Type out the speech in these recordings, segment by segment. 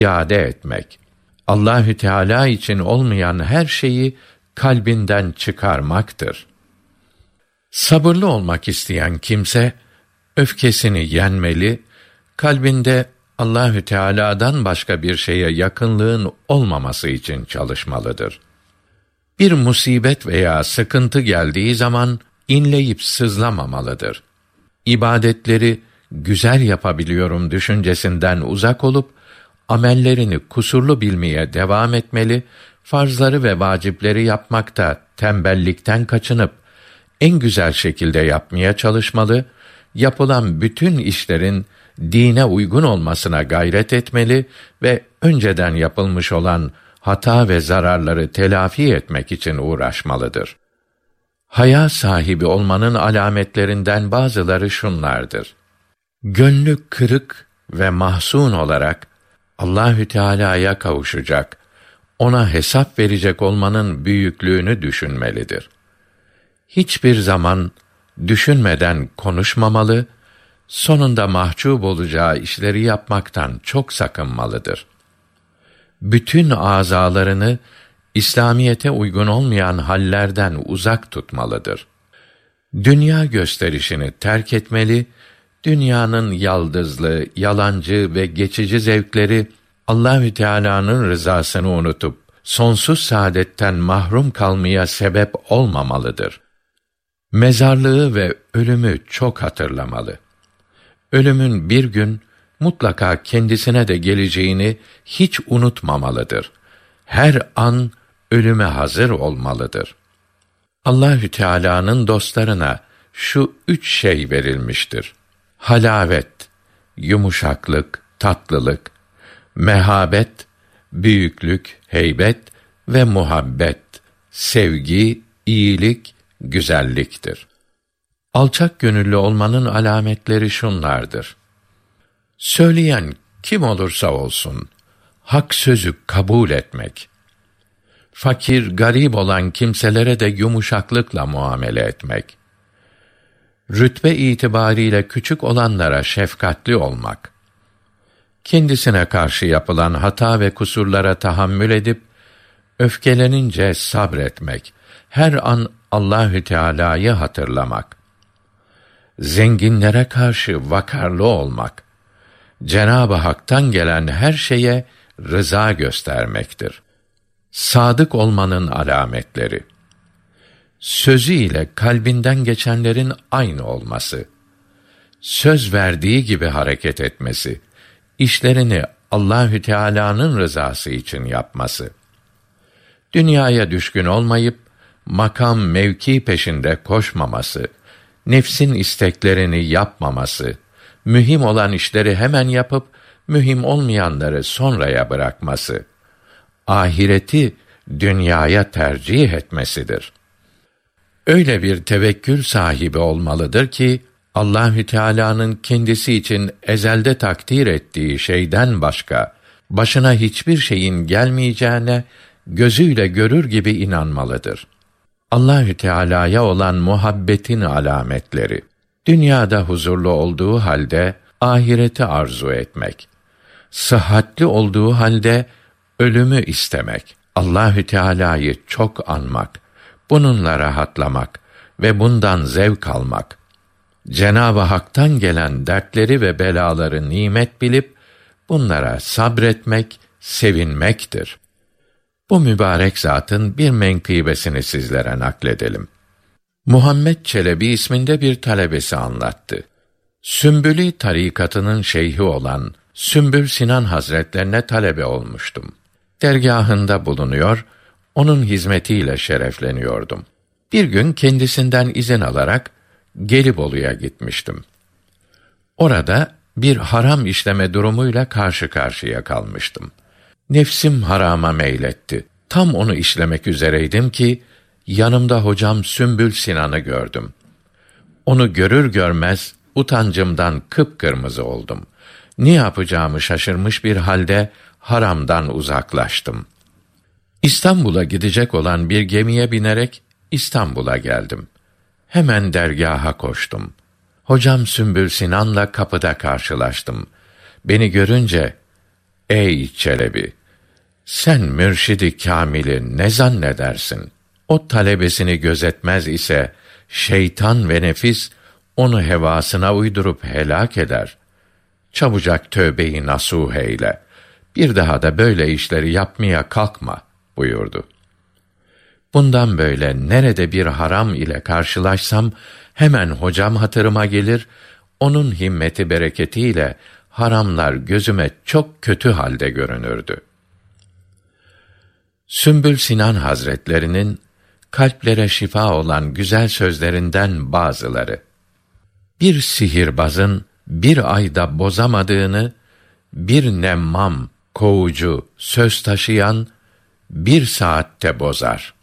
iade etmek. Allahü Teala için olmayan her şeyi kalbinden çıkarmaktır. Sabırlı olmak isteyen kimse öfkesini yenmeli, kalbinde Allahü Teala'dan başka bir şeye yakınlığın olmaması için çalışmalıdır. Bir musibet veya sıkıntı geldiği zaman inleyip sızlamamalıdır. İbadetleri güzel yapabiliyorum düşüncesinden uzak olup amellerini kusurlu bilmeye devam etmeli, farzları ve vacipleri yapmakta tembellikten kaçınıp en güzel şekilde yapmaya çalışmalı, yapılan bütün işlerin dine uygun olmasına gayret etmeli ve önceden yapılmış olan hata ve zararları telafi etmek için uğraşmalıdır. Haya sahibi olmanın alametlerinden bazıları şunlardır: gönlü kırık ve mahzun olarak Allahü Teala'ya kavuşacak, ona hesap verecek olmanın büyüklüğünü düşünmelidir. Hiçbir zaman düşünmeden konuşmamalı, sonunda mahcup olacağı işleri yapmaktan çok sakınmalıdır. Bütün azalarını İslamiyete uygun olmayan hallerden uzak tutmalıdır. Dünya gösterişini terk etmeli, dünyanın yaldızlı, yalancı ve geçici zevkleri Allahü Teala'nın rızasını unutup sonsuz saadetten mahrum kalmaya sebep olmamalıdır. Mezarlığı ve ölümü çok hatırlamalı. Ölümün bir gün mutlaka kendisine de geleceğini hiç unutmamalıdır. Her an ölüme hazır olmalıdır. Allahü Teala'nın dostlarına şu 3 şey verilmiştir: halavet, yumuşaklık, tatlılık; mehabet, büyüklük, heybet ve muhabbet, sevgi, iyilik, güzelliktir. Alçak gönüllü olmanın alametleri şunlardır: söyleyen kim olursa olsun hak sözü kabul etmek; fakir, garip olan kimselere de yumuşaklıkla muamele etmek; rütbe itibariyle küçük olanlara şefkatli olmak; kendisine karşı yapılan hata ve kusurlara tahammül edip öfkelenince sabretmek; her an Allahü Teala'yı hatırlamak; zenginlere karşı vakarlı olmak; Cenab-ı Hak'tan gelen her şeye rıza göstermektir. Sadık olmanın alametleri: sözü ile kalbinden geçenlerin aynı olması; söz verdiği gibi hareket etmesi; işlerini Allahü Teala'nın rızası için yapması; dünyaya düşkün olmayıp makam mevki peşinde koşmaması; nefsin isteklerini yapmaması; mühim olan işleri hemen yapıp mühim olmayanları sonraya bırakması; ahireti dünyaya tercih etmesidir. Öyle bir tevekkül sahibi olmalıdır ki Allahü Teala'nın kendisi için ezelde takdir ettiği şeyden başka başına hiçbir şeyin gelmeyeceğine gözüyle görür gibi inanmalıdır. Allahü Teala'ya olan muhabbetin alametleri: dünyada huzurlu olduğu halde ahireti arzu etmek; sıhhatli olduğu halde ölümü istemek; Allahü Teala'yı çok anmak, bununla rahatlamak ve bundan zevk almak; Cenab-ı Hak'tan gelen dertleri ve belaları nimet bilip bunlara sabretmek, sevinmektir. Bu mübarek zatın bir menkıbesini sizlere nakledelim. Muhammed Çelebi isminde bir talebesi anlattı. Sümbüli tarikatının şeyhi olan Sümbül Sinan Hazretlerine talebe olmuştum. Dergâhında bulunuyor, onun hizmetiyle şerefleniyordum. Bir gün kendisinden izin alarak Gelibolu'ya gitmiştim. Orada bir haram işleme durumuyla karşı karşıya kalmıştım. Nefsim harama meyletti. Tam onu işlemek üzereydim ki yanımda hocam Sümbül Sinan'ı gördüm. Onu görür görmez utancımdan kıpkırmızı oldum. Ne yapacağımı şaşırmış bir halde haramdan uzaklaştım. İstanbul'a gidecek olan bir gemiye binerek İstanbul'a geldim. Hemen dergâha koştum. Hocam Sümbül Sinan'la kapıda karşılaştım. Beni görünce, Ey Çelebi! Sen mürşidi kâmili ne zannedersin? O talebesini gözetmez ise, şeytan ve nefis, onu hevasına uydurup helak eder. Çabucak tövbe-i nasuh eyle. Bir daha da böyle işleri yapmaya kalkma, buyurdu. Bundan böyle nerede bir haram ile karşılaşsam, hemen hocam hatırıma gelir, onun himmeti bereketiyle haramlar gözüme çok kötü halde görünürdü. Sümbül Sinan Hazretlerinin kalplere şifa olan güzel sözlerinden bazıları. Bir sihirbazın bir ayda bozamadığını, bir nemmam, kovucu, söz taşıyan bir saatte bozar.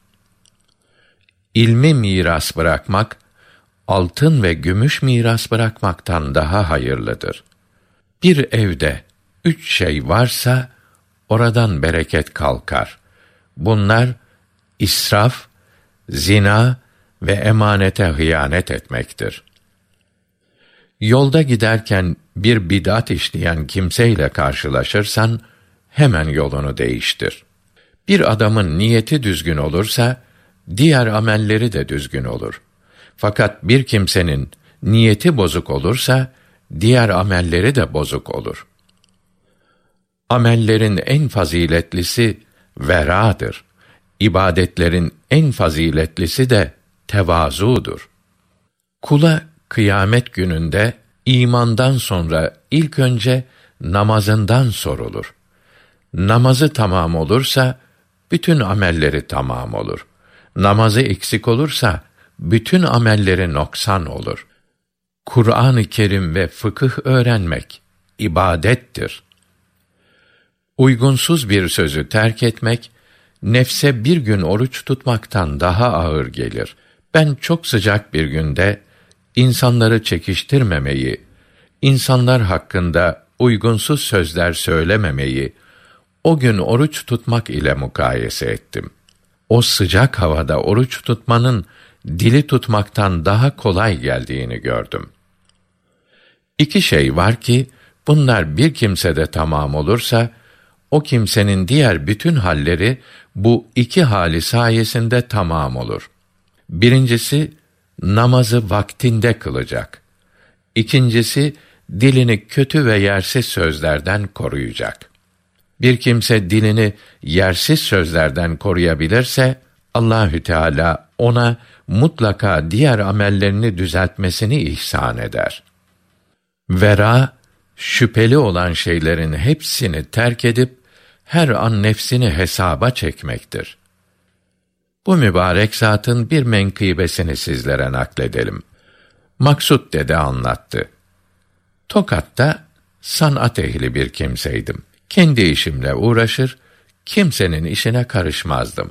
İlmi miras bırakmak, altın ve gümüş miras bırakmaktan daha hayırlıdır. Bir evde 3 şey varsa, oradan bereket kalkar. Bunlar, israf, zina ve emanete hıyanet etmektir. Yolda giderken bir bid'at işleyen kimseyle karşılaşırsan, hemen yolunu değiştir. Bir adamın niyeti düzgün olursa, diğer amelleri de düzgün olur. Fakat bir kimsenin niyeti bozuk olursa, diğer amelleri de bozuk olur. Amellerin en faziletlisi veradır. İbadetlerin en faziletlisi de tevazudur. Kula kıyamet gününde imandan sonra ilk önce namazından sorulur. Namazı tamam olursa bütün amelleri tamam olur. Namazı eksik olursa bütün amelleri noksan olur. Kur'an-ı Kerim ve fıkıh öğrenmek ibadettir. Uygunsuz bir sözü terk etmek, nefse bir gün oruç tutmaktan daha ağır gelir. Ben çok sıcak bir günde, insanları çekiştirmemeyi, insanlar hakkında uygunsuz sözler söylememeyi, o gün oruç tutmak ile mukayese ettim. O sıcak havada oruç tutmanın, dili tutmaktan daha kolay geldiğini gördüm. 2 şey var ki, bunlar bir kimsede tamam olursa, o kimsenin diğer bütün halleri, bu 2 hali sayesinde tamam olur. Birincisi, namazı vaktinde kılacak. İkincisi, dilini kötü ve yersiz sözlerden koruyacak. Bir kimse dilini yersiz sözlerden koruyabilirse, Allahü Teala ona mutlaka diğer amellerini düzeltmesini ihsan eder. Vera, şüpheli olan şeylerin hepsini terk edip, her an nefsini hesaba çekmektir. Bu mübarek zatın bir menkıbesini sizlere nakledelim. Maksut Dede anlattı. Tokat'ta sanat ehli bir kimseydim. Kendi işimle uğraşır, kimsenin işine karışmazdım.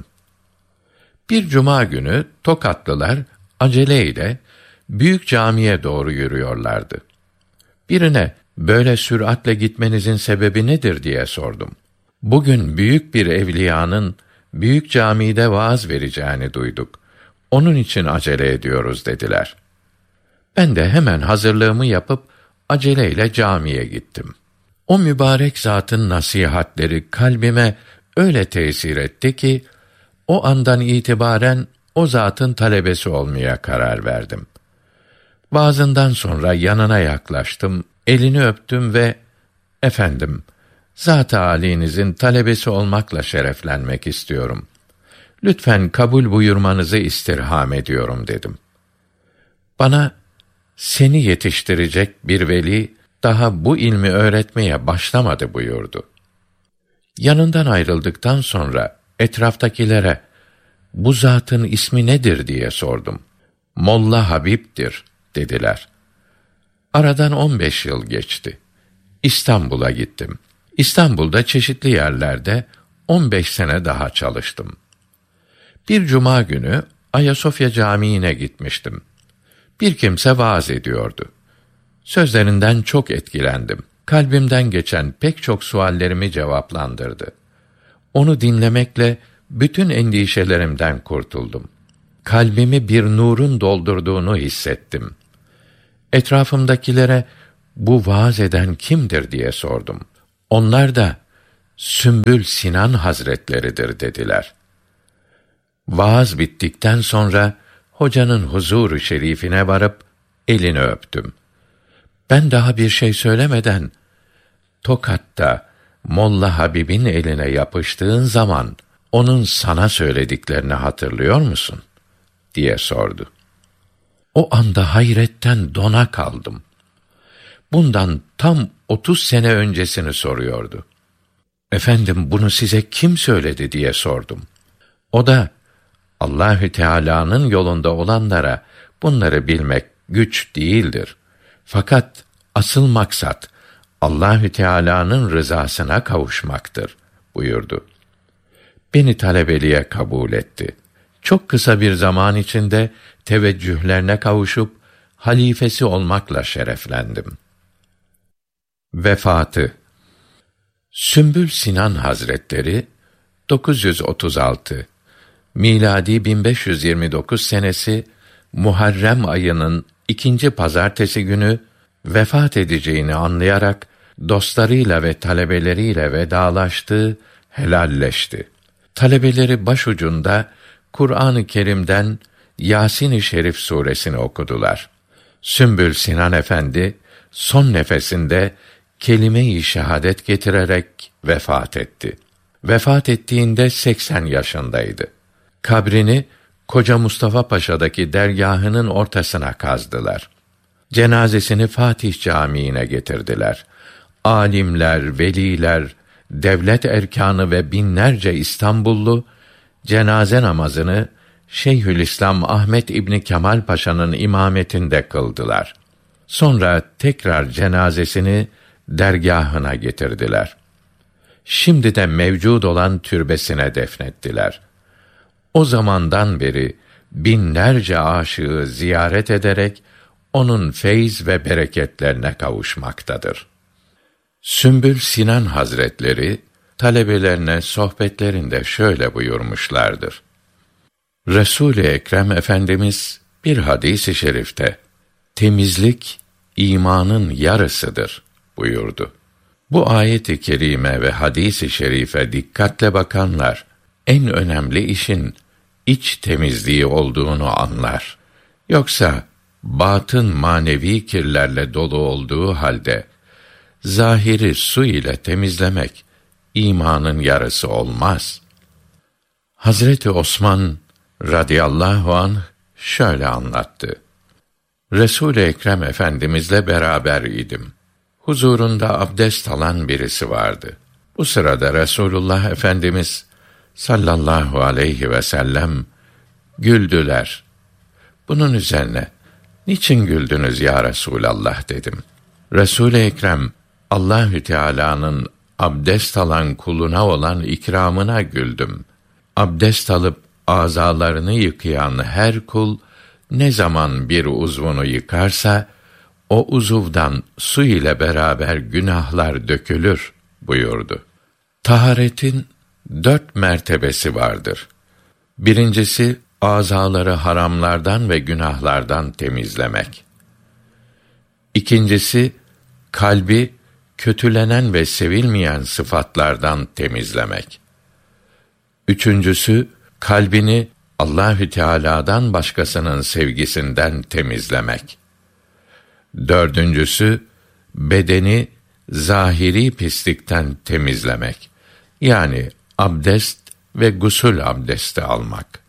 Bir cuma günü Tokatlılar aceleyle büyük camiye doğru yürüyorlardı. Birine böyle süratle gitmenizin sebebi nedir diye sordum. Bugün büyük bir evliyanın büyük camide vaaz vereceğini duyduk. Onun için acele ediyoruz dediler. Ben de hemen hazırlığımı yapıp aceleyle camiye gittim. O mübarek zatın nasihatleri kalbime öyle tesir etti ki, o andan itibaren o zatın talebesi olmaya karar verdim. Vaazından sonra yanına yaklaştım, elini öptüm ve "Efendim, zat-ı âlinizin talebesi olmakla şereflenmek istiyorum. Lütfen kabul buyurmanızı istirham ediyorum," dedim. Bana, "Seni yetiştirecek bir veli daha bu ilmi öğretmeye başlamadı," buyurdu. Yanından ayrıldıktan sonra etraftakilere, "Bu zatın ismi nedir?" diye sordum. "Molla Habib'dir," dediler. Aradan 15 yıl geçti. İstanbul'a gittim. İstanbul'da çeşitli yerlerde 15 sene daha çalıştım. Bir cuma günü Ayasofya Camii'ne gitmiştim. Bir kimse vaaz ediyordu. Sözlerinden çok etkilendim. Kalbimden geçen pek çok suallerimi cevaplandırdı. Onu dinlemekle bütün endişelerimden kurtuldum. Kalbimi bir nurun doldurduğunu hissettim. Etrafımdakilere, "Bu vaaz eden kimdir?" diye sordum. Onlar da, Sümbül Sinan Hazretleridir dediler. Vaaz bittikten sonra hocanın huzur-u şerifine varıp elini öptüm. Ben daha bir şey söylemeden, Tokat'ta Molla Habib'in eline yapıştığın zaman onun sana söylediklerini hatırlıyor musun diye sordu. O anda hayretten dona kaldım. Bundan tam 30 sene öncesini soruyordu. Efendim, bunu size kim söyledi diye sordum. O da Allahü Teala'nın yolunda olanlara bunları bilmek güç değildir. Fakat asıl maksat Allahü Teala'nın rızasına kavuşmaktır buyurdu. Beni talebeliğe kabul etti. Çok kısa bir zaman içinde teveccühlerine kavuşup halifesi olmakla şereflendim. Vefatı. Sümbül Sinan Hazretleri 936 miladi 1529 senesi Muharrem ayının 2. pazartesi günü vefat edeceğini anlayarak dostlarıyla ve talebeleriyle vedalaştı, helalleşti. Talebeleri başucunda Kur'an-ı Kerim'den Yasin-i Şerif suresini okudular. Sümbül Sinan Efendi son nefesinde kelime-i şehadet getirerek vefat etti. Vefat ettiğinde 80 yaşındaydı. Kabrini Koca Mustafa Paşa'daki dergâhının ortasına kazdılar. Cenazesini Fatih Camii'ne getirdiler. Alimler, veliler, devlet erkanı ve binlerce İstanbullu cenaze namazını Şeyhülislam Ahmet İbni Kemal Paşa'nın imametinde kıldılar. Sonra tekrar cenazesini dergâhına getirdiler. Şimdi de mevcud olan türbesine defnettiler. O zamandan beri binlerce aşığı ziyaret ederek onun feyz ve bereketlerine kavuşmaktadır. Sümbül Sinan Hazretleri talebelerine sohbetlerinde şöyle buyurmuşlardır. Resul-i Ekrem Efendimiz bir hadis-i şerifte temizlik imanın yarısıdır buyurdu. Bu ayet-i kerime ve hadis-i şerife dikkatle bakanlar en önemli işin iç temizliği olduğunu anlar. Yoksa batın manevi kirlerle dolu olduğu halde zahiri su ile temizlemek imanın yarısı olmaz. Hazreti Osman radıyallahu anh şöyle anlattı. Resul-i Ekrem Efendimizle beraber idim. Huzurunda abdest alan birisi vardı. Bu sırada Resulullah Efendimiz sallallahu aleyhi ve sellem güldüler. Bunun üzerine, niçin güldünüz ya Resulallah dedim. Resul-i Ekrem, Allahü Teala'nın abdest alan kuluna olan ikramına güldüm. Abdest alıp azalarını yıkayan her kul, ne zaman bir uzvunu yıkarsa, o uzuvdan su ile beraber günahlar dökülür buyurdu. Taharetin 4 mertebesi vardır. Birincisi, azaları haramlardan ve günahlardan temizlemek. İkincisi, kalbi kötülenen ve sevilmeyen sıfatlardan temizlemek. Üçüncüsü, kalbini Allahü Teala'dan başkasının sevgisinden temizlemek. Dördüncüsü, bedeni zahiri pislikten temizlemek. Yani abdest ve gusül abdesti almak.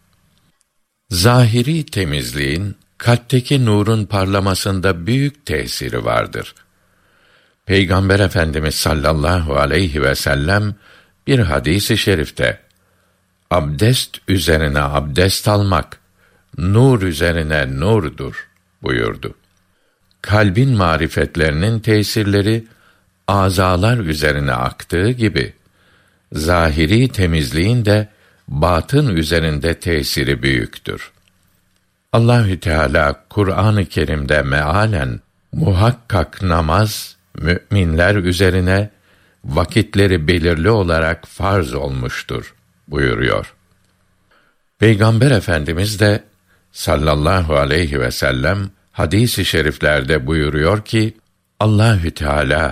Zahiri temizliğin kalpteki nurun parlamasında büyük tesiri vardır. Peygamber Efendimiz sallallahu aleyhi ve sellem bir hadis-i şerifte abdest üzerine abdest almak nur üzerine nurdur buyurdu. Kalbin marifetlerinin tesirleri azalar üzerine aktığı gibi zahiri temizliğin de batın üzerinde tesiri büyüktür. Allahü Teala Kur'an-ı Kerim'de mealen muhakkak namaz müminler üzerine vakitleri belirli olarak farz olmuştur buyuruyor. Peygamber Efendimiz de sallallahu aleyhi ve sellem hadis-i şeriflerde buyuruyor ki Allahü Teala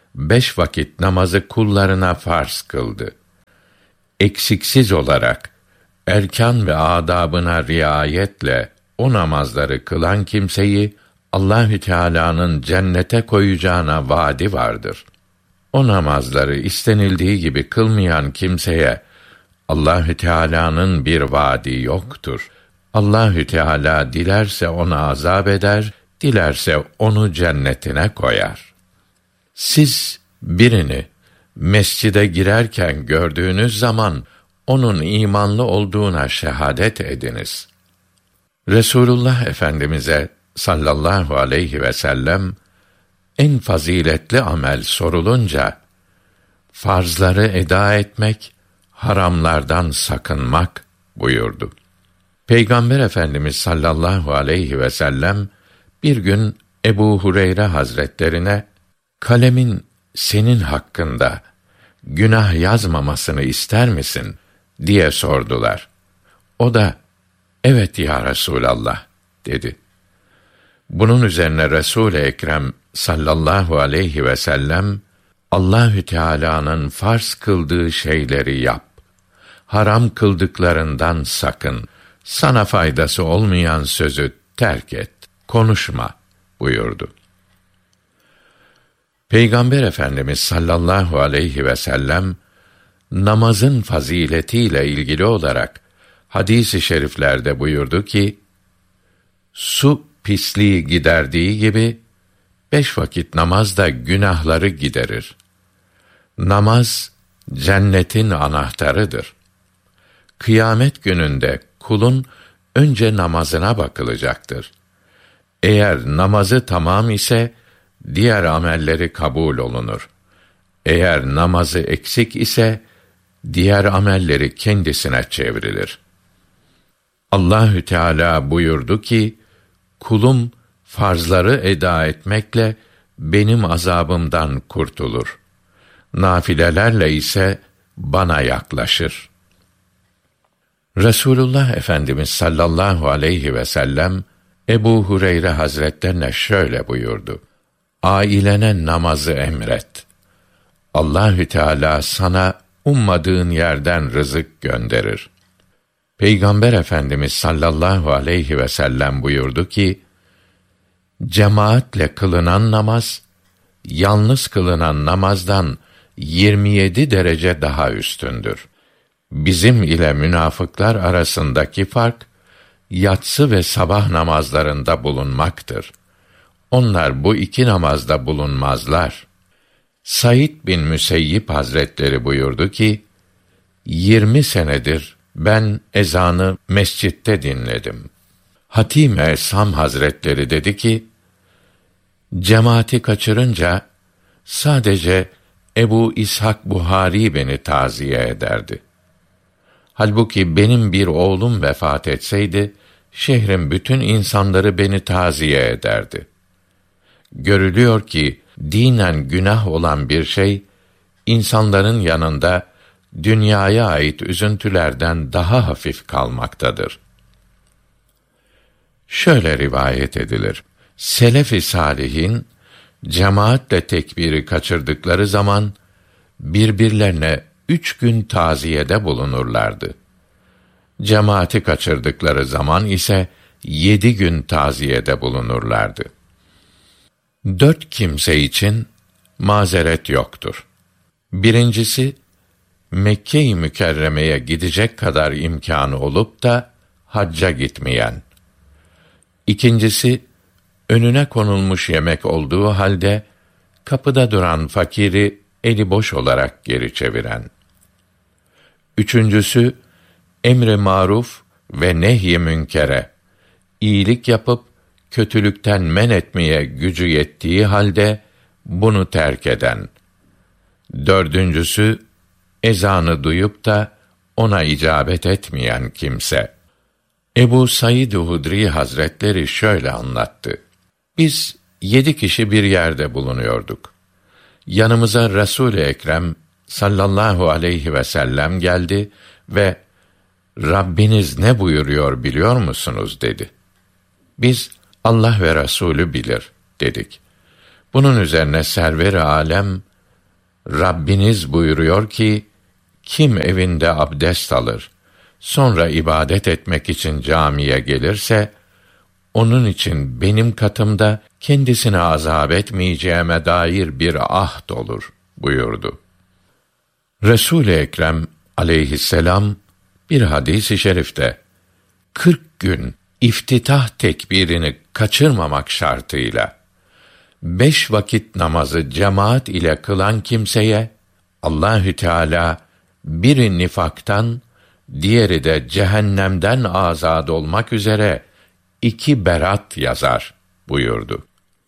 5 vakit namazı kullarına farz kıldı. Eksiksiz olarak erkan ve adabına riayetle o namazları kılan kimseyi Allahü Teala'nın cennete koyacağına vaadi vardır. O namazları istenildiği gibi kılmayan kimseye Allahü Teala'nın bir vaadi yoktur. Allahü Teala dilerse ona azap eder, dilerse onu cennetine koyar. Siz birini mescide girerken gördüğünüz zaman onun imanlı olduğuna şehadet ediniz. Resulullah Efendimize sallallahu aleyhi ve sellem en faziletli amel sorulunca farzları eda etmek, haramlardan sakınmak buyurdu. Peygamber Efendimiz sallallahu aleyhi ve sellem bir gün Ebu Hureyre Hazretlerine kalemin senin hakkında günah yazmamasını ister misin diye sordular. O da evet ya Resulallah dedi. Bunun üzerine Resul-i Ekrem sallallahu aleyhi ve sellem Allahü Teala'nın farz kıldığı şeyleri yap. Haram kıldıklarından sakın. Sana faydası olmayan sözü terk et. Konuşma buyurdu. Peygamber Efendimiz sallallahu aleyhi ve sellem namazın faziletiyle ilgili olarak hadis-i şeriflerde buyurdu ki, su pisliği giderdiği gibi 5 vakit namaz da günahları giderir. Namaz cennetin anahtarıdır. Kıyamet gününde kulun önce namazına bakılacaktır. Eğer namazı tamam ise diğer amelleri kabul olunur. Eğer namazı eksik ise diğer amelleri kendisine çevrilir. Allahü Teala buyurdu ki, kulum farzları eda etmekle benim azabımdan kurtulur. Nafilelerle ise bana yaklaşır. Resulullah Efendimiz sallallahu aleyhi ve sellem Ebu Hureyre Hazretlerine şöyle buyurdu: Ailene namazı emret. Allahü Teala sana ummadığın yerden rızık gönderir. Peygamber Efendimiz sallallahu aleyhi ve sellem buyurdu ki, cemaatle kılınan namaz, yalnız kılınan namazdan 27 derece daha üstündür. Bizim ile münafıklar arasındaki fark, yatsı ve sabah namazlarında bulunmaktır. Onlar bu 2 namazda bulunmazlar. Said bin Müseyyib Hazretleri buyurdu ki, 20 senedir ben ezanı mescitte dinledim. Hatim Esam Hazretleri dedi ki, cemaati kaçırınca sadece Ebu İshak Buhari beni taziye ederdi. Halbuki benim bir oğlum vefat etseydi, şehrin bütün insanları beni taziye ederdi. Görülüyor ki, dinen günah olan bir şey, insanların yanında dünyaya ait üzüntülerden daha hafif kalmaktadır. Şöyle rivayet edilir: Selef-i salihin cemaatle tekbiri kaçırdıkları zaman birbirlerine 3 gün taziyede bulunurlardı. Cemaati kaçırdıkları zaman ise 7 gün taziyede bulunurlardı. 4 kimse için mazeret yoktur. Birincisi, Mekke-i Mükerreme'ye gidecek kadar imkânı olup da hacca gitmeyen. İkincisi, önüne konulmuş yemek olduğu halde kapıda duran fakiri eli boş olarak geri çeviren. Üçüncüsü, emri maruf ve nehy-i münkere, iyilik yapıp kötülükten men etmeye gücü yettiği halde bunu terk eden. Dördüncüsü, ezanı duyup da ona icabet etmeyen kimse. Ebu Said Hudri Hazretleri şöyle anlattı: Biz 7 kişi bir yerde bulunuyorduk. Yanımıza Resul-i Ekrem sallallahu aleyhi ve sellem geldi ve Rabbiniz ne buyuruyor biliyor musunuz dedi. Biz Allah ve Resulü bilir dedik. Bunun üzerine Server-i Alem Rabbiniz buyuruyor ki, kim evinde abdest alır, sonra ibadet etmek için camiye gelirse, onun için benim katımda kendisini azap etmeyeceğime dair bir ahd olur buyurdu. Resul-i Ekrem aleyhisselam bir hadis-i şerifte 40 gün iftitah tekbirini kaçırmamak şartıyla 5 vakit namazı cemaat ile kılan kimseye Allahü Teala biri nifaktan, diğeri de cehennemden azad olmak üzere 2 berat yazar buyurdu.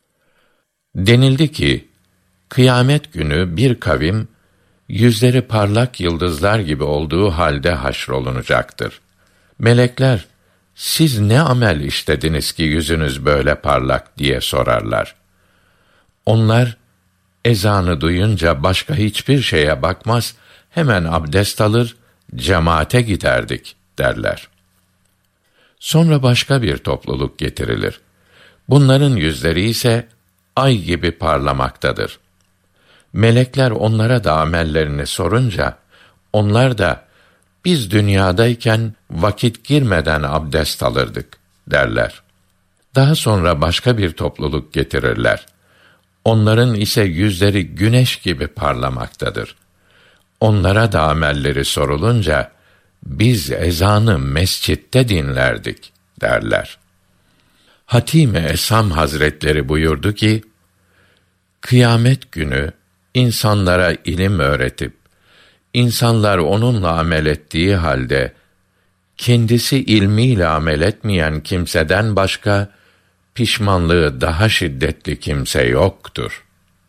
Denildi ki, kıyamet günü bir kavim, yüzleri parlak yıldızlar gibi olduğu halde haşrolunacaktır. Melekler, siz ne amel işlediniz ki yüzünüz böyle parlak diye sorarlar. Onlar, ezanı duyunca başka hiçbir şeye bakmaz, hemen abdest alır, cemaate giderdik derler. Sonra başka bir topluluk getirilir. Bunların yüzleri ise ay gibi parlamaktadır. Melekler onlara da amellerini sorunca, onlar da biz dünyadayken vakit girmeden abdest alırdık derler. Daha sonra başka bir topluluk getirirler. Onların ise yüzleri güneş gibi parlamaktadır. Onlara da amelleri sorulunca, biz ezanı mescitte dinlerdik derler. Hatîm-i Esam Hazretleri buyurdu ki, kıyamet günü insanlara ilim öğretip, insanlar onunla amel ettiği halde, kendisi ilmiyle amel etmeyen kimseden başka, pişmanlığı daha şiddetli kimse yoktur.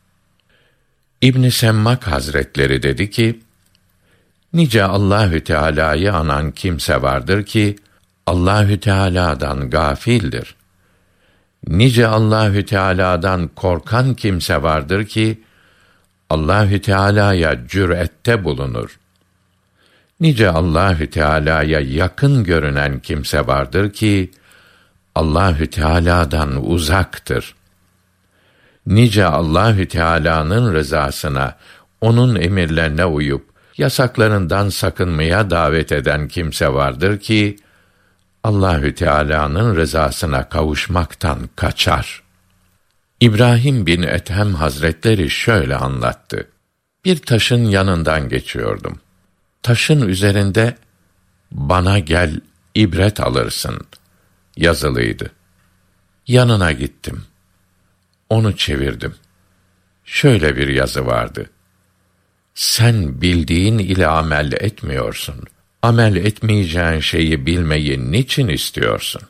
İbn-i Semmak Hazretleri dedi ki, nice Allahü Teala'yı anan kimse vardır ki, Allahü Teala'dan gafildir. Nice Allahü Teala'dan korkan kimse vardır ki, Allahü Teala'ya cürette bulunur. Nice Allahü Teala'ya yakın görünen kimse vardır ki, Allahü Teala'dan uzaktır. Nice Allahü Teala'nın rızasına, onun emirlerine uyup yasaklarından sakınmaya davet eden kimse vardır ki Allahü Teala'nın rızasına kavuşmaktan kaçar. İbrahim bin Ethem Hazretleri şöyle anlattı. Bir taşın yanından geçiyordum. Taşın üzerinde bana gel ibret alırsın yazılıydı. Yanına gittim. Onu çevirdim. Şöyle bir yazı vardı. Sen bildiğin ile amel etmiyorsun. Amel etmeyeceğin şeyi bilmeyi niçin istiyorsun?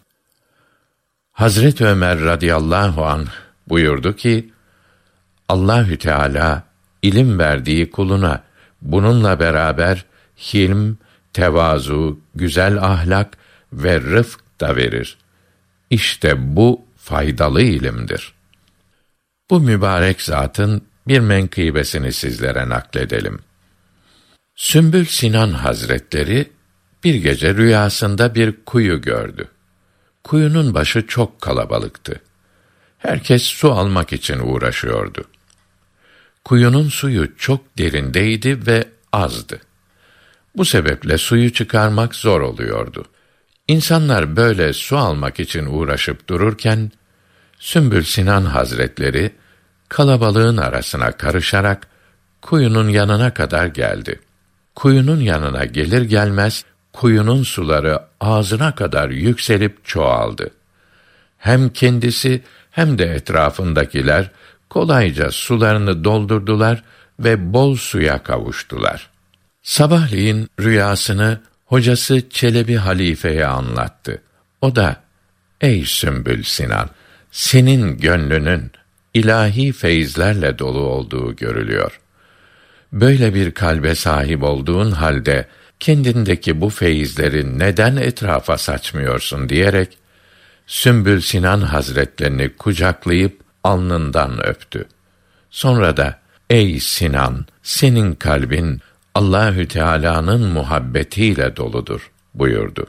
Hazret Ömer radıyallahu anh buyurdu ki, Allahü Teala ilim verdiği kuluna bununla beraber hilm, tevazu, güzel ahlak ve rıfk da verir. İşte bu faydalı ilimdir. Bu mübarek zatın bir menkıbesini sizlere nakledelim. Sümbül Sinan Hazretleri bir gece rüyasında bir kuyu gördü. Kuyunun başı çok kalabalıktı. Herkes su almak için uğraşıyordu. Kuyunun suyu çok derindeydi ve azdı. Bu sebeple suyu çıkarmak zor oluyordu. İnsanlar böyle su almak için uğraşıp dururken, Sümbül Sinan Hazretleri, kalabalığın arasına karışarak, kuyunun yanına kadar geldi. Kuyunun yanına gelir gelmez, kuyunun suları ağzına kadar yükselip çoğaldı. Hem kendisi hem de etrafındakiler, kolayca sularını doldurdular ve bol suya kavuştular. Sabahleyin rüyasını hocası Çelebi halifeye anlattı. O da, ey Sümbül Sinan, senin gönlünün ilahi feyizlerle dolu olduğu görülüyor. Böyle bir kalbe sahip olduğun halde, kendindeki bu feyizleri neden etrafa saçmıyorsun diyerek, Sümbül Sinan Hazretlerini kucaklayıp alnından öptü. Sonra da, ey Sinan, senin kalbin Allahü Teala'nın muhabbetiyle doludur buyurdu.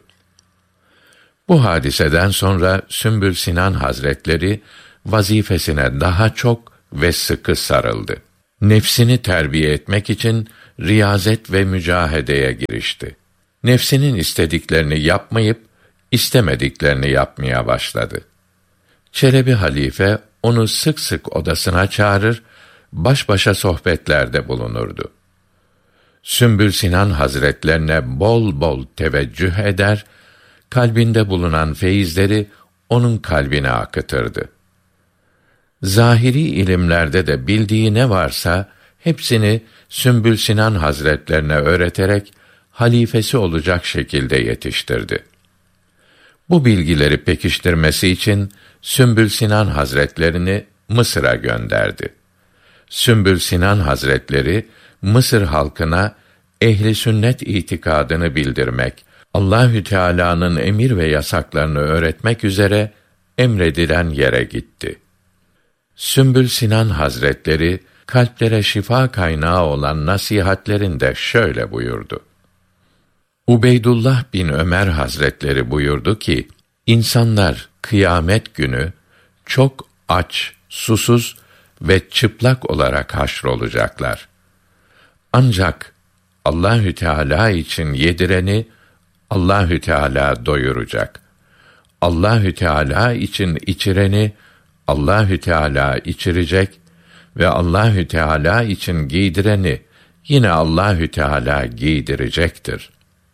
Bu hadiseden sonra Sümbül Sinan Hazretleri vazifesine daha çok ve sıkı sarıldı. Nefsini terbiye etmek için riyazet ve mücahedeye girişti. Nefsinin istediklerini yapmayıp, istemediklerini yapmaya başladı. Çelebi halife onu sık sık odasına çağırır, baş başa sohbetlerde bulunurdu. Sümbül Sinan Hazretlerine bol bol teveccüh eder, kalbinde bulunan feyizleri onun kalbine akıtırdı. Zahiri ilimlerde de bildiği ne varsa hepsini Sümbül Sinan Hazretlerine öğreterek halifesi olacak şekilde yetiştirdi. Bu bilgileri pekiştirmesi için Sümbül Sinan Hazretlerini Mısır'a gönderdi. Sümbül Sinan Hazretleri Mısır halkına ehli sünnet itikadını bildirmek, Allahü Teala'nın emir ve yasaklarını öğretmek üzere emredilen yere gitti. Sümbül Sinan Hazretleri kalplere şifa kaynağı olan nasihatlerinde şöyle buyurdu. Ubeydullah bin Ömer Hazretleri buyurdu ki, insanlar kıyamet günü çok aç, susuz ve çıplak olarak haşrolacaklar. Ancak Allahü Teala için yedireni Allahü Teala doyuracak. Allahü Teala için içireni Allahü Teala içirecek ve Allahü Teala için giydireni yine Allahü Teala giydirecektir.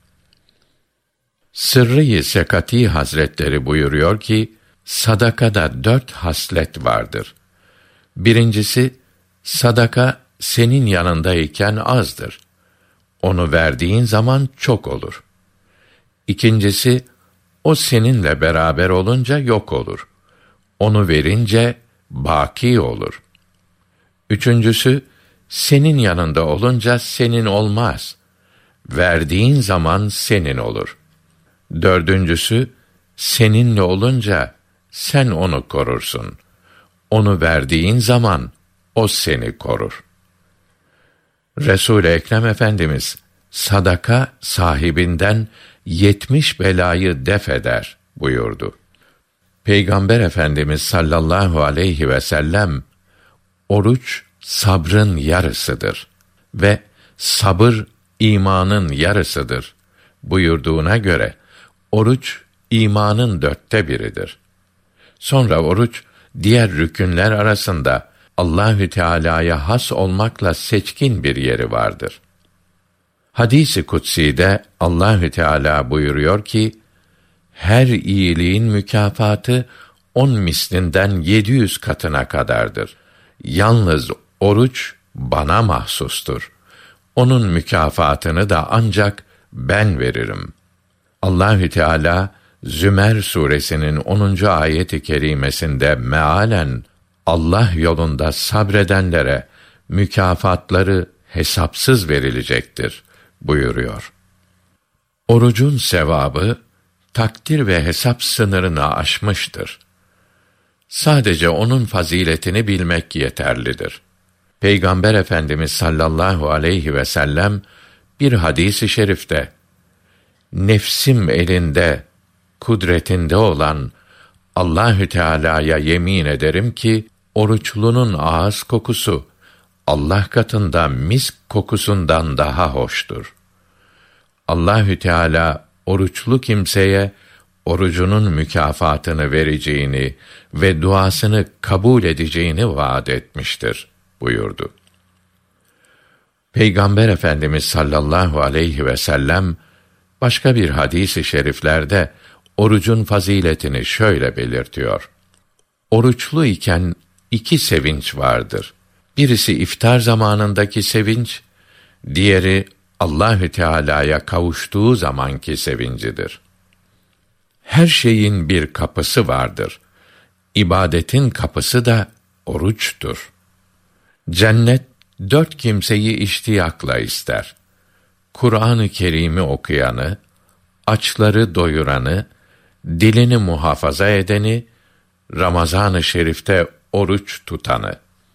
Sırrı-i Sekati Hazretleri buyuruyor ki, sadakada 4 haslet vardır. Birincisi, sadaka senin yanındayken azdır. Onu verdiğin zaman çok olur. İkincisi, o seninle beraber olunca yok olur. Onu verince baki olur. Üçüncüsü, senin yanında olunca senin olmaz. Verdiğin zaman senin olur. Dördüncüsü, seninle olunca sen onu korursun. Onu verdiğin zaman o seni korur. Resul-i Ekrem Efendimiz, sadaka sahibinden 70 belayı def eder buyurdu. Peygamber Efendimiz sallallahu aleyhi ve sellem, oruç sabrın yarısıdır ve sabır imanın yarısıdır buyurduğuna göre, oruç imanın 1/4'idir. Sonra oruç diğer rükünler arasında Allahü Teala'ya has olmakla seçkin bir yeri vardır. Hadis-i kutsi'de Allahü Teala buyuruyor ki, her iyiliğin mükafatı 10 mislinden 700 katına kadardır. Yalnız oruç bana mahsustur. Onun mükafatını da ancak ben veririm. Allahü Teala Zümer suresinin 10. ayet-i kerimesinde mealen Allah yolunda sabredenlere mükafatları hesapsız verilecektir buyuruyor. Orucun sevabı takdir ve hesap sınırını aşmıştır. Sadece onun faziletini bilmek yeterlidir. Peygamber Efendimiz sallallahu aleyhi ve sellem bir hadis-i şerifte, nefsim elinde, kudretinde olan Allahü Teala'ya yemin ederim ki, oruçlunun ağız kokusu Allah katında misk kokusundan daha hoştur. Allahü Teala oruçlu kimseye orucunun mükafatını vereceğini ve duasını kabul edeceğini vaad etmiştir buyurdu. Peygamber Efendimiz sallallahu aleyhi ve sellem başka bir hadis-i şeriflerde orucun faziletini şöyle belirtiyor. Oruçlu iken 2 sevinç vardır. Birisi iftar zamanındaki sevinç, diğeri Allahü Teala'ya kavuştuğu zamanki sevincidir. Her şeyin bir kapısı vardır. İbadetin kapısı da oruçtur. Cennet 4 kimseyi iştiyakla ister. Kur'an-ı Kerim'i okuyanı, açları doyuranı, dilini muhafaza edeni, Ramazan-ı Şerif'te oruç tutanı.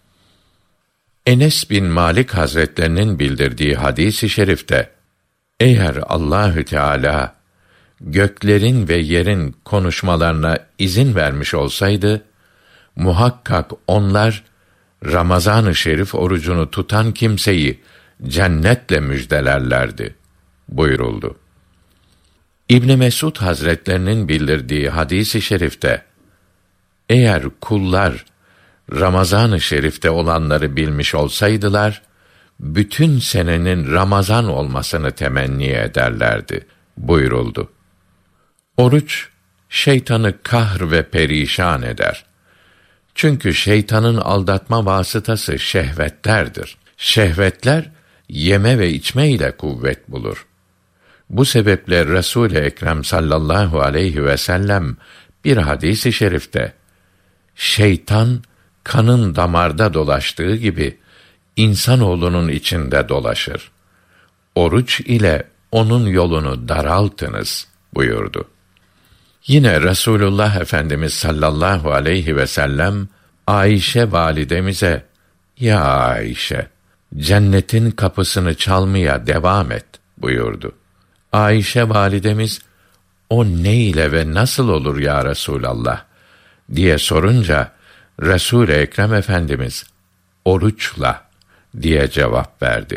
Enes bin Malik Hazretlerinin bildirdiği hadis-i şerifte, eğer Allahü Teala göklerin ve yerin konuşmalarına izin vermiş olsaydı, muhakkak onlar Ramazan-ı Şerif orucunu tutan kimseyi cennetle müjdelerlerdi buyuruldu. İbn Mesud Hazretlerinin bildirdiği hadis-i şerifte, eğer kullar Ramazan-ı Şerif'te olanları bilmiş olsaydılar, bütün senenin Ramazan olmasını temenni ederlerdi buyuruldu. Oruç, şeytanı kahr ve perişan eder. Çünkü şeytanın aldatma vasıtası şehvetlerdir. Şehvetler, yeme ve içme ile kuvvet bulur. Bu sebeple Resul-i Ekrem sallallahu aleyhi ve sellem bir hadis-i şerifte, şeytan, kanın damarda dolaştığı gibi, insanoğlunun içinde dolaşır. Oruç ile onun yolunu daraltınız buyurdu. Yine Resulullah Efendimiz sallallahu aleyhi ve sellem, Ayşe validemize, ya Ayşe, cennetin kapısını çalmaya devam et buyurdu. Ayşe validemiz, o ne ile ve nasıl olur ya Resulallah diye sorunca, Resul-i Ekrem Efendimiz, oruçla diye cevap verdi.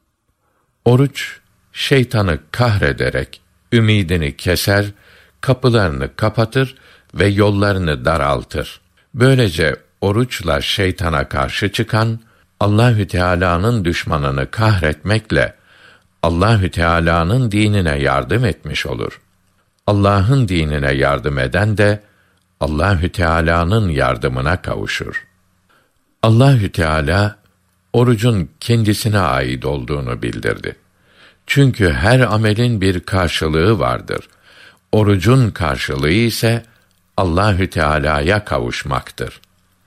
Oruç, şeytanı kahrederek, ümidini keser, kapılarını kapatır ve yollarını daraltır. Böylece oruçla şeytana karşı çıkan, Allahü Teala'nın düşmanını kahretmekle, Allahü Teala'nın dinine yardım etmiş olur. Allah'ın dinine yardım eden de, Allahü Teala'nın yardımına kavuşur. Allahü Teala orucun kendisine ait olduğunu bildirdi. Çünkü her amelin bir karşılığı vardır. Orucun karşılığı ise Allahü Teala'ya kavuşmaktır.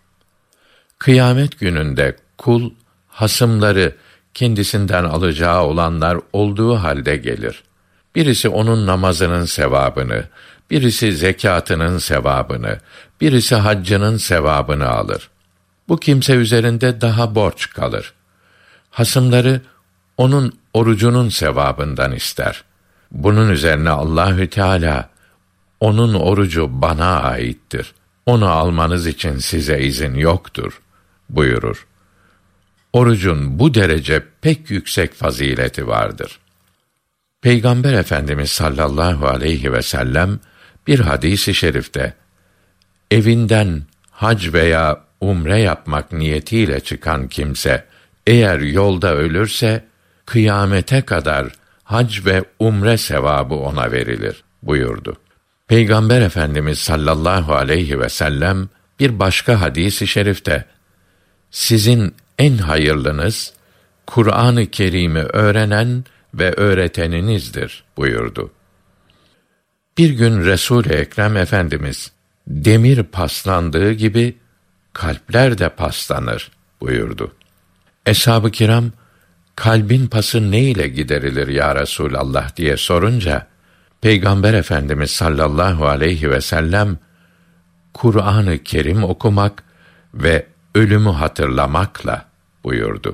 Kıyamet gününde kul hasımları kendisinden alacağı olanlar olduğu halde gelir. Birisi onun namazının sevabını, birisi zekâtının sevabını, birisi haccının sevabını alır. Bu kimse üzerinde daha borç kalır. Hasımları onun orucunun sevabından ister. Bunun üzerine Allahü Teala, onun orucu bana aittir. Onu almanız için size izin yoktur buyurur. Orucun bu derece pek yüksek fazileti vardır. Peygamber Efendimiz sallallahu aleyhi ve sellem bir hadis-i şerifte, evinden hac veya umre yapmak niyetiyle çıkan kimse, eğer yolda ölürse, kıyamete kadar hac ve umre sevabı ona verilir buyurdu. Peygamber Efendimiz sallallahu aleyhi ve sellem bir başka hadis-i şerifte, sizin en hayırlınız, Kur'an-ı Kerim'i öğrenen ve öğreteninizdir buyurdu. Bir gün Resul-i Ekrem Efendimiz, demir paslandığı gibi kalpler de paslanır buyurdu. Eshab-ı kiram, kalbin pası ne ile giderilir ya Resulallah diye sorunca, Peygamber Efendimiz sallallahu aleyhi ve sellem, Kur'an-ı Kerim okumak ve ölümü hatırlamakla buyurdu.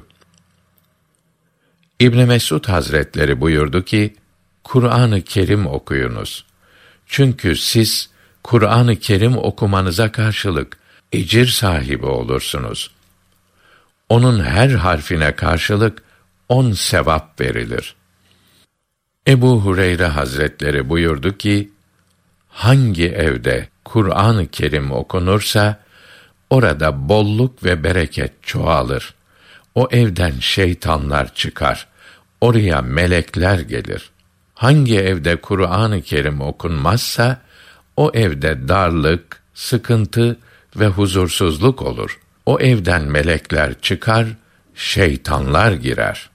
İbn Mesud Hazretleri buyurdu ki, Kur'an-ı Kerim okuyunuz. Çünkü siz Kur'an-ı Kerim okumanıza karşılık ecir sahibi olursunuz. Onun her harfine karşılık 10 sevap verilir. Ebu Hureyre Hazretleri buyurdu ki, hangi evde Kur'an-ı Kerim okunursa, orada bolluk ve bereket çoğalır. O evden şeytanlar çıkar. Oraya melekler gelir. Hangi evde Kur'an-ı Kerim okunmazsa, o evde darlık, sıkıntı ve huzursuzluk olur. O evden melekler çıkar, şeytanlar girer.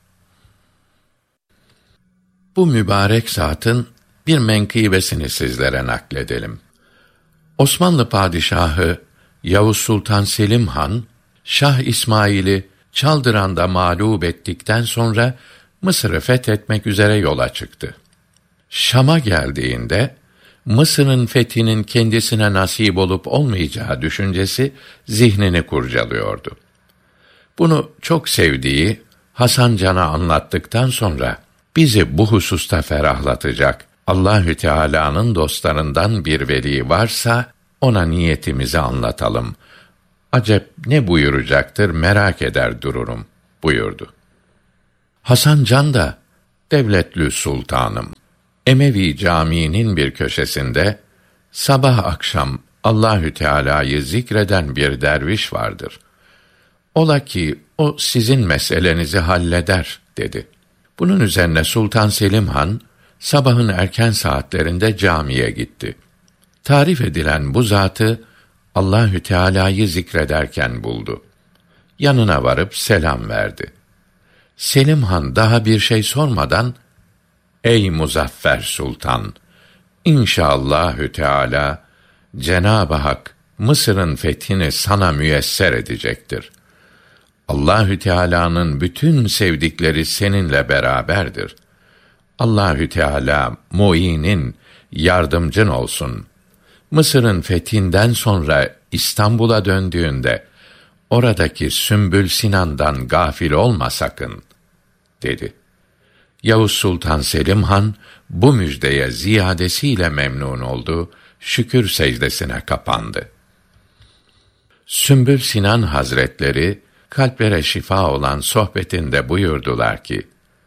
Bu mübarek zatın bir menkıbesini sizlere nakledelim. Osmanlı padişahı Yavuz Sultan Selim Han, Şah İsmail'i Çaldıran'da mağlup ettikten sonra Mısır'ı fethetmek üzere yola çıktı. Şam'a geldiğinde Mısır'ın fethinin kendisine nasip olup olmayacağı düşüncesi zihnini kurcalıyordu. Bunu çok sevdiği Hasan Can'a anlattıktan sonra bizi bu hususta ferahlatacak Allahü Teala'nın dostlarından bir veli varsa ona niyetimizi anlatalım. Acep ne buyuracaktır merak eder dururum buyurdu. Hasan Can da devletli sultanım. Emevi Camii'nin bir köşesinde sabah akşam Allahü Teala'yı zikreden bir derviş vardır. Ola ki o sizin meselenizi halleder dedi. Bunun üzerine Sultan Selim Han sabahın erken saatlerinde camiye gitti. Tarif edilen bu zatı Allahü Teala'yı zikrederken buldu. Yanına varıp selam verdi. Selim Han daha bir şey sormadan, "Ey Muzaffer Sultan, İnşallahü Teala Cenab-ı Hak Mısır'ın fethini sana müyesser edecektir. Allahü Teala'nın bütün sevdikleri seninle beraberdir. Allahü Teala muinin, yardımcın olsun. Mısır'ın fethinden sonra İstanbul'a döndüğünde oradaki Sümbül Sinan'dan gafil olma sakın," dedi. Yavuz Sultan Selim Han bu müjdeye ziyadesiyle memnun oldu, şükür secdesine kapandı. Sümbül Sinan Hazretleri kalplere şifa olan sohbetinde buyurdular ki: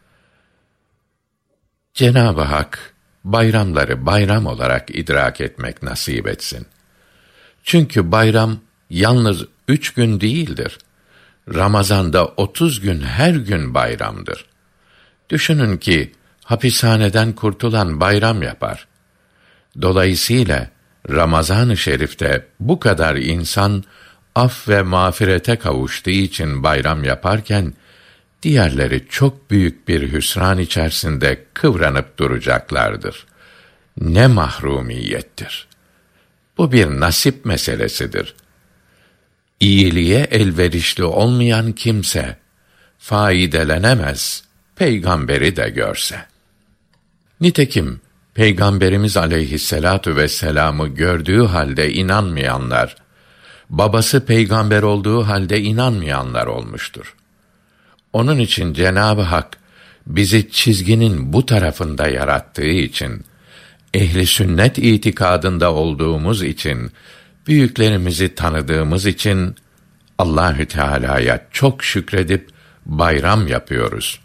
Cenab-ı Hak bayramları bayram olarak idrak etmek nasip etsin. Çünkü bayram yalnız 3 gün değildir. Ramazan'da 30 gün her gün bayramdır. Düşünün ki hapishaneden kurtulan bayram yapar. Dolayısıyla Ramazan-ı Şerif'te bu kadar insan af ve mağfirete kavuştuğu için bayram yaparken, diğerleri çok büyük bir hüsran içerisinde kıvranıp duracaklardır. Ne mahrumiyettir! Bu bir nasip meselesidir. İyiliğe elverişli olmayan kimse faidelenemez, peygamberi de görse. Nitekim Peygamberimiz aleyhisselatu vesselam'ı gördüğü halde inanmayanlar, babası peygamber olduğu halde inanmayanlar olmuştur. Onun için Cenab-ı Hak bizi çizginin bu tarafında yarattığı için, ehli sünnet itikadında olduğumuz için, büyüklerimizi tanıdığımız için Allahü Teala'ya çok şükredip bayram yapıyoruz.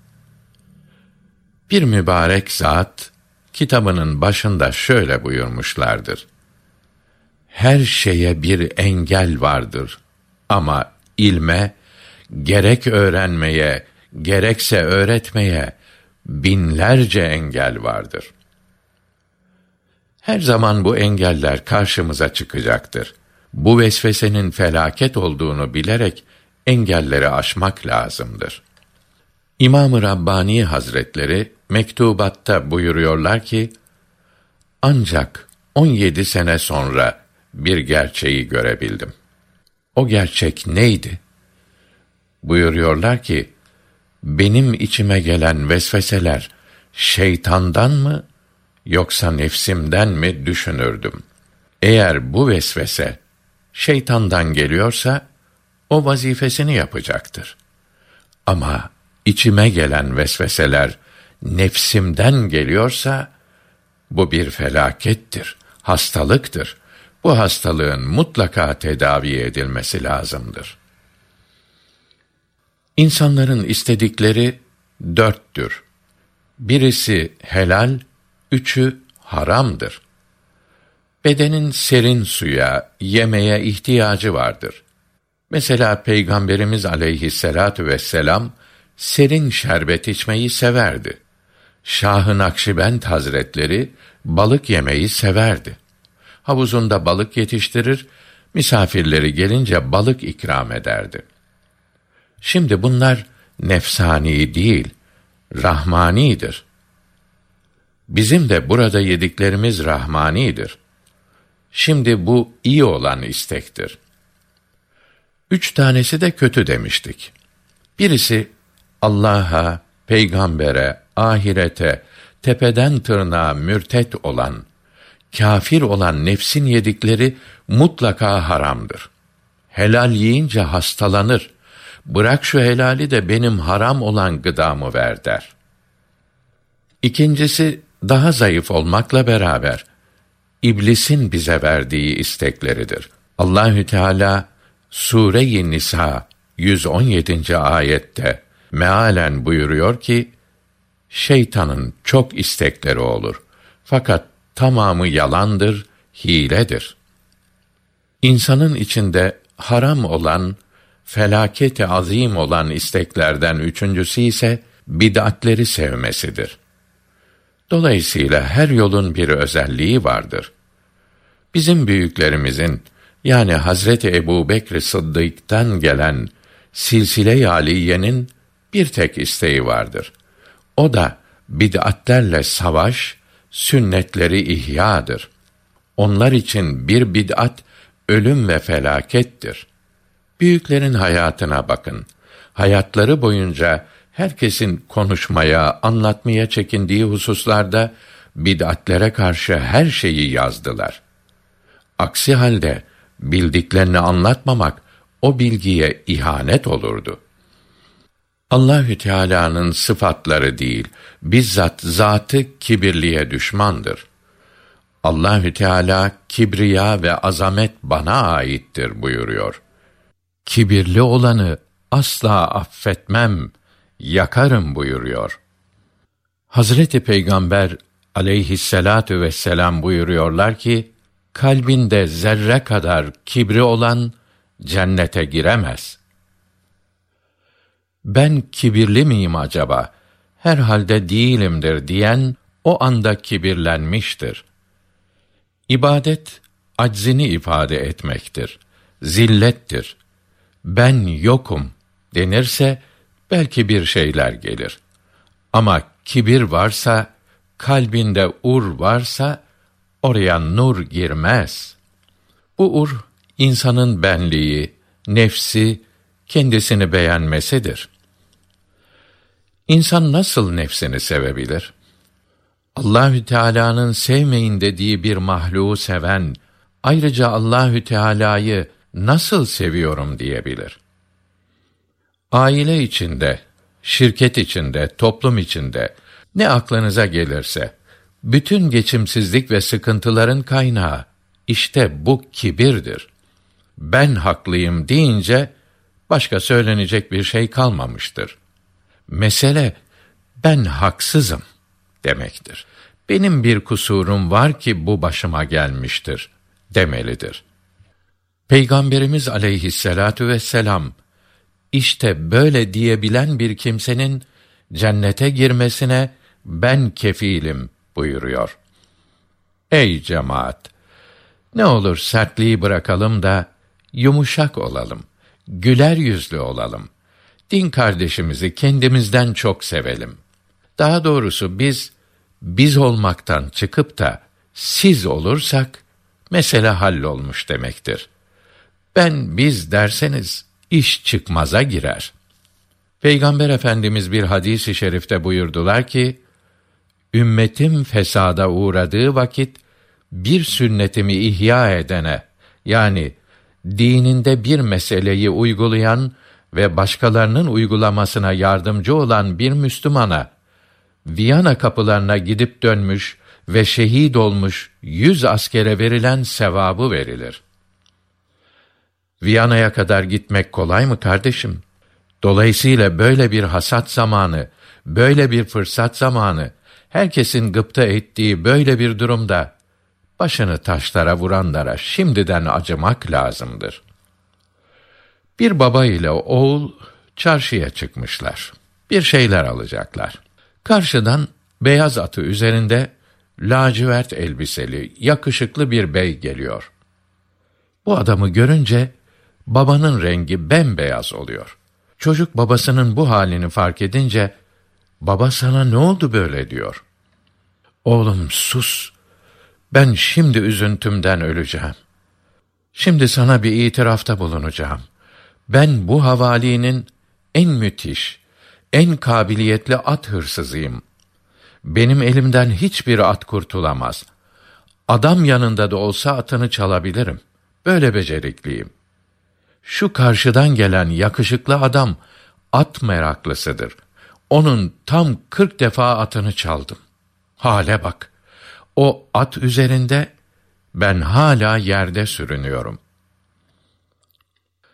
Bir mübarek zat kitabının başında şöyle buyurmuşlardır: Her şeye bir engel vardır ama ilme, gerek öğrenmeye, gerekse öğretmeye binlerce engel vardır. Her zaman bu engeller karşımıza çıkacaktır. Bu vesvesenin felaket olduğunu bilerek engelleri aşmak lazımdır. İmam-ı Rabbani Hazretleri mektubatta buyuruyorlar ki, ancak 17 sene sonra bir gerçeği görebildim. O gerçek neydi? Buyuruyorlar ki, benim içime gelen vesveseler şeytandan mı yoksa nefsimden mi düşünürdüm. Eğer bu vesvese şeytandan geliyorsa o vazifesini yapacaktır. Ama içime gelen vesveseler nefsimden geliyorsa bu bir felakettir, hastalıktır. Bu hastalığın mutlaka tedavi edilmesi lazımdır. İnsanların istedikleri 4'tür. Birisi helal, 3'ü haramdır. Bedenin serin suya, yemeğe ihtiyacı vardır. Mesela Peygamberimiz aleyhisselatu vesselam serin şerbet içmeyi severdi. Şah-ı Nakşibend Hazretleri balık yemeyi severdi. Havuzunda balık yetiştirir, misafirleri gelince balık ikram ederdi. Şimdi bunlar nefsani değil, rahmanidir. Bizim de burada yediklerimiz rahmanidir. Şimdi bu iyi olan istektir. 3 tanesi de kötü demiştik. Birisi Allah'a, peygambere, ahirete, tepeden tırnağa mürtet olan, kâfir olan nefsin yedikleri mutlaka haramdır. Helal yiyince hastalanır. Bırak şu helali de benim haram olan gıdamı ver der. İkincisi daha zayıf olmakla beraber iblisin bize verdiği istekleridir. Allahü Teala Sure-i Nisa 117. ayette mealen buyuruyor ki, şeytanın çok istekleri olur. Fakat tamamı yalandır, hiledir. İnsanın içinde haram olan, felaket-i azim olan isteklerden üçüncüsü ise bid'atleri sevmesidir. Dolayısıyla her yolun bir özelliği vardır. Bizim büyüklerimizin, yani Hazreti Ebubekr Sıddık'tan gelen silsile-i aliyenin bir tek isteği vardır. O da bid'atlerle savaş, sünnetleri ihyadır. Onlar için bir bid'at ölüm ve felakettir. Büyüklerin hayatına bakın. Hayatları boyunca herkesin konuşmaya, anlatmaya çekindiği hususlarda bid'atlere karşı her şeyi yazdılar. Aksi halde bildiklerini anlatmamak o bilgiye ihanet olurdu. Allahü Teala'nın sıfatları değil, bizzat zatı kibirliye düşmandır. Allahü Teala kibriya ve azamet bana aittir buyuruyor. Kibirli olanı asla affetmem, yakarım buyuruyor. Hazreti Peygamber aleyhisselatu vesselam buyuruyorlar ki, kalbinde zerre kadar kibri olan cennete giremez. Ben kibirli miyim acaba? Herhalde değilimdir diyen o anda kibirlenmiştir. İbadet aczini ifade etmektir. Zillettir. Ben yokum denirse belki bir şeyler gelir. Ama kibir varsa, kalbinde varsa oraya nur girmez. Bu insanın benliği, nefsi, kendisini beğenmesidir. İnsan nasıl nefsini sevebilir? Allahü Teala'nın sevmeyin dediği bir mahluğu seven, ayrıca Allahü Teala'yı nasıl seviyorum diyebilir? Aile içinde, şirket içinde, toplum içinde ne aklınıza gelirse, bütün geçimsizlik ve sıkıntıların kaynağı işte bu kibirdir. Ben haklıyım deyince başka söylenecek bir şey kalmamıştır. Mesele ben haksızım demektir. Benim bir kusurum var ki bu başıma gelmiştir demelidir. Peygamberimiz aleyhisselatu vesselam işte böyle diyebilen bir kimsenin cennete girmesine ben kefilim buyuruyor. Ey cemaat! Ne olur sertliği bırakalım da yumuşak olalım, güler yüzlü olalım. Din kardeşimizi kendimizden çok sevelim. Daha doğrusu biz olmaktan çıkıp da siz olursak mesele hallolmuş demektir. Biz derseniz iş çıkmaza girer. Peygamber Efendimiz bir hadis-i şerifte buyurdular ki, ümmetim fesada uğradığı vakit bir sünnetimi ihya edene, yani dininde bir meseleyi uygulayan ve başkalarının uygulamasına yardımcı olan bir Müslümana, Viyana kapılarına gidip dönmüş ve şehit olmuş 100 askere verilen sevabı verilir. Viyana'ya kadar gitmek kolay mı kardeşim? Dolayısıyla böyle bir hasat zamanı, böyle bir fırsat zamanı, herkesin gıpta ettiği böyle bir durumda, başını taşlara vuranlara şimdiden acımak lazımdır. Bir baba ile oğul çarşıya çıkmışlar. Bir şeyler alacaklar. Karşıdan beyaz atı üzerinde lacivert elbiseli, yakışıklı bir bey geliyor. Bu adamı görünce babanın rengi bembeyaz oluyor. Çocuk babasının bu halini fark edince, baba sana ne oldu böyle diyor. Oğlum sus, ben şimdi üzüntümden öleceğim. Şimdi sana bir itirafta bulunacağım. Ben bu havalinin en müthiş, en kabiliyetli at hırsızıyım. Benim elimden hiçbir at kurtulamaz. Adam yanında da olsa atını çalabilirim. Böyle becerikliyim. Şu karşıdan gelen yakışıklı adam at meraklısıdır. Onun tam 40 defa atını çaldım. Hale bak. O at üzerinde ben hala yerde sürünüyorum.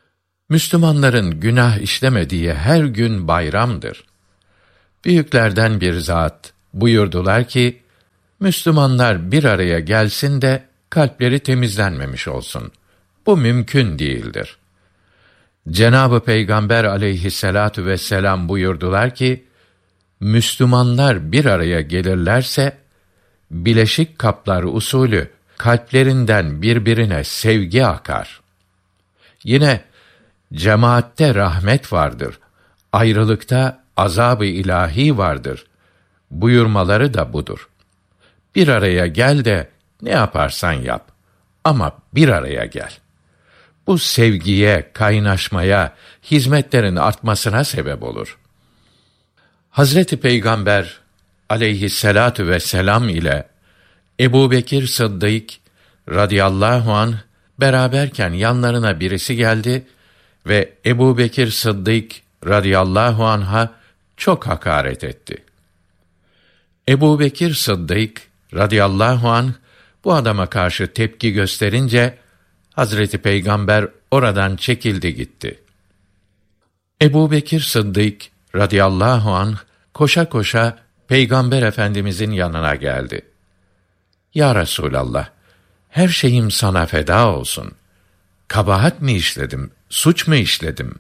Müslümanların günah işlemediği her gün bayramdır. Büyüklerden bir zat buyurdular ki, Müslümanlar bir araya gelsin de kalpleri temizlenmemiş olsun. Bu mümkün değildir. Cenab-ı Peygamber aleyhisselatu vesselam buyurdular ki, Müslümanlar bir araya gelirlerse, bileşik kaplar usulü kalplerinden birbirine sevgi akar. Yine, cemaatte rahmet vardır, ayrılıkta azab-ı ilahi vardır buyurmaları da budur. Bir araya gel de ne yaparsan yap ama bir araya gel. Bu sevgiye, kaynaşmaya, hizmetlerin artmasına sebep olur. Hazreti Peygamber aleyhisselatu vesselam ile Ebubekir Sıddık radıyallahu anh beraberken yanlarına birisi geldi ve Ebubekir Sıddık radıyallahu anh'a çok hakaret etti. Ebubekir Sıddık radıyallahu anh bu adama karşı tepki gösterince Hazreti Peygamber oradan çekildi gitti. Ebubekir Sıddık radıyallahu anh koşa koşa Peygamber Efendimizin yanına geldi. Ya Resulallah, her şeyim sana feda olsun. Kabahat mi işledim, suç mu işledim?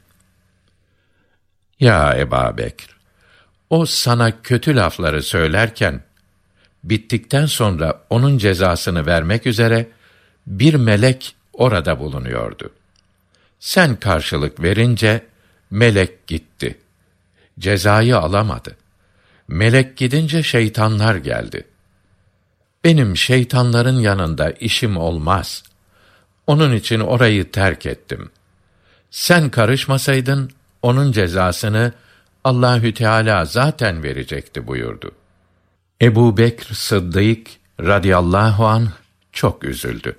Ya Ebubekir, o sana kötü lafları söylerken, bittikten sonra onun cezasını vermek üzere bir melek orada bulunuyordu. Sen karşılık verince melek gitti. Cezayı alamadı. Melek gidince şeytanlar geldi. Benim şeytanların yanında işim olmaz. Onun için orayı terk ettim. Sen karışmasaydın onun cezasını Allahü Teala zaten verecekti buyurdu. Ebubekr Sıddık radıyallahu anh çok üzüldü.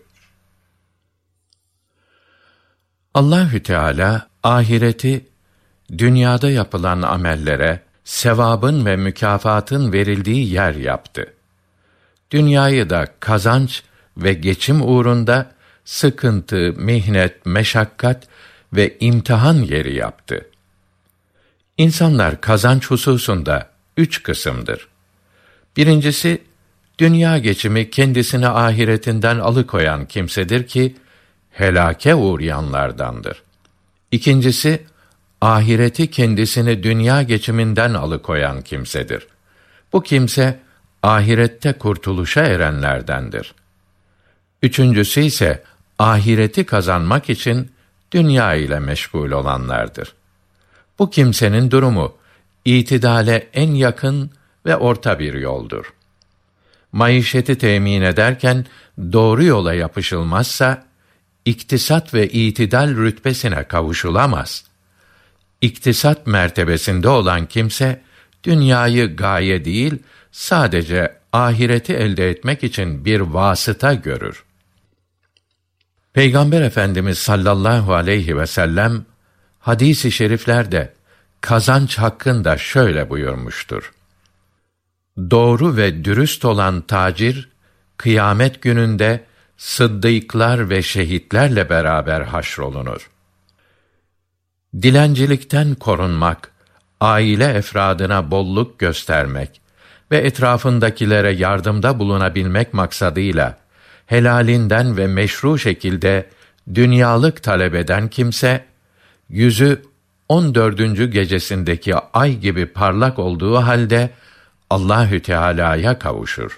Allahü Teala ahireti dünyada yapılan amellere sevabın ve mükafatın verildiği yer yaptı. Dünyayı da kazanç ve geçim uğrunda sıkıntı, mihnet, meşakkat ve imtihan yeri yaptı. İnsanlar kazanç hususunda 3 kısımdır. Birincisi, dünya geçimi kendisini ahiretinden alıkoyan kimsedir ki, helake uğrayanlardandır. İkincisi, ahireti kendisini dünya geçiminden alıkoyan kimsedir. Bu kimse, ahirette kurtuluşa erenlerdendir. Üçüncüsü ise, ahireti kazanmak için dünya ile meşgul olanlardır. Bu kimsenin durumu, itidale en yakın ve orta bir yoldur. Maişeti temin ederken, doğru yola yapışılmazsa, iktisat ve itidal rütbesine kavuşulamaz. İktisat mertebesinde olan kimse, dünyayı gaye değil, sadece ahireti elde etmek için bir vasıta görür. Peygamber Efendimiz sallallahu aleyhi ve sellem, hadis-i şeriflerde, kazanç hakkında şöyle buyurmuştur. Doğru ve dürüst olan tacir, kıyamet gününde, sıddıklar ve şehitlerle beraber haşrolunur. Dilencilikten korunmak, aile efradına bolluk göstermek ve etrafındakilere yardımda bulunabilmek maksadıyla, helalinden ve meşru şekilde dünyalık talep eden kimse, yüzü 14. gecesindeki ay gibi parlak olduğu halde, Allahü Teala'ya kavuşur.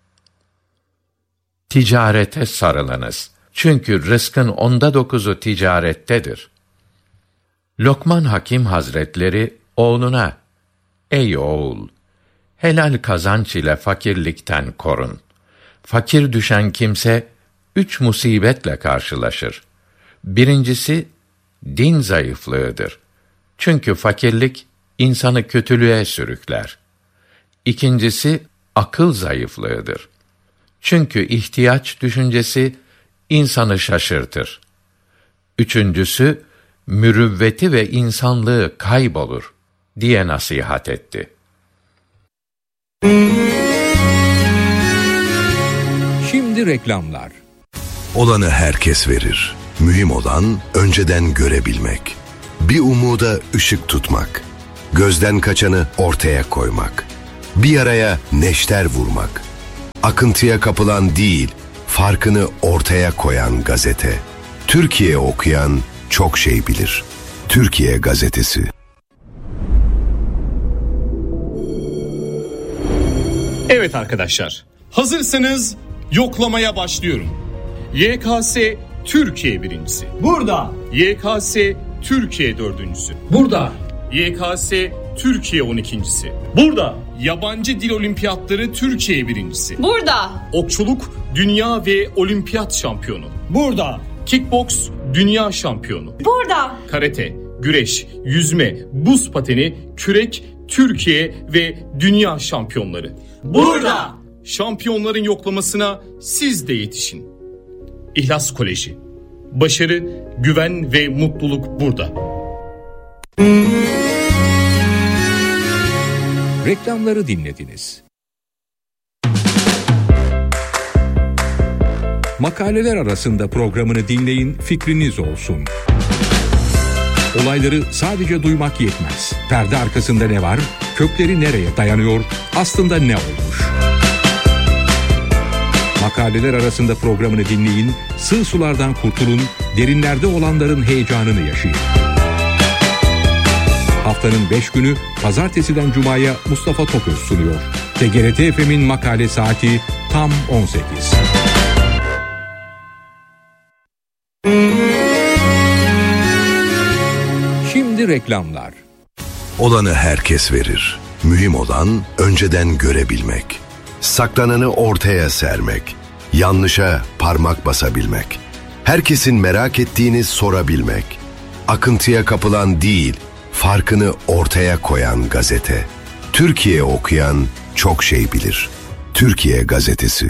Ticarete sarılınız. Çünkü rızkın 9'u ticarettedir. Lokman Hakim Hazretleri oğluna, ey oğul, helal kazanç ile fakirlikten korun. Fakir düşen kimse 3 musibetle karşılaşır. Birincisi, din zayıflığıdır. Çünkü fakirlik insanı kötülüğe sürükler. İkincisi, akıl zayıflığıdır. Çünkü ihtiyaç düşüncesi insanı şaşırtır. Üçüncüsü, mürüvveti ve insanlığı kaybolur diye nasihat etti. Şimdi reklamlar. Olanı herkes verir. Mühim olan önceden görebilmek. bir umuda ışık tutmak, gözden kaçanı ortaya koymak, bir yaraya neşter vurmak, akıntıya kapılan değil, farkını ortaya koyan gazete. Türkiye okuyan çok şey bilir. Türkiye Gazetesi. Evet arkadaşlar, hazırsanız yoklamaya başlıyorum. YKS Türkiye birincisi. Burada. YKS Türkiye dördüncüsü. Burada. YKS Türkiye 12.'si. Burada. Yabancı dil olimpiyatları Türkiye birincisi. Burada. Okçuluk dünya ve olimpiyat şampiyonu. Burada. Kickboks dünya şampiyonu. Burada. Karate, güreş, yüzme, buz pateni, kürek, Türkiye ve dünya şampiyonları. Burada. Şampiyonların yoklamasına siz de yetişin. İhlas Koleji. Başarı, güven ve mutluluk burada. Reklamları dinlediniz. Makaleler arasında programını dinleyin, fikriniz olsun. Olayları sadece duymak yetmez. Perde arkasında ne var? Kökleri nereye dayanıyor? Aslında ne olmuş? Makaleler arasında programını dinleyin, sığ sulardan kurtulun, derinlerde olanların heyecanını yaşayın. Haftanın 5 günü pazartesiden cumaya Mustafa Toköz sunuyor. TGRT FM'in makale saati tam 18. Şimdi reklamlar. Olanı herkes verir. Mühim olan önceden görebilmek. Saklananı ortaya sermek. Yanlışa parmak basabilmek. Herkesin merak ettiğini sorabilmek. Akıntıya kapılan değil, farkını ortaya koyan gazete. Türkiye okuyan çok şey bilir. Türkiye Gazetesi.